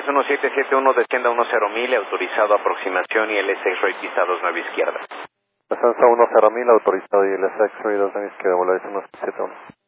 Volaris 1771, descienda 10.000, autorizado aproximación y el S-X-Ray pista 29 izquierda. Descenso 10.000, autorizado y el S-X-Ray 29 izquierda, Volaris 1771.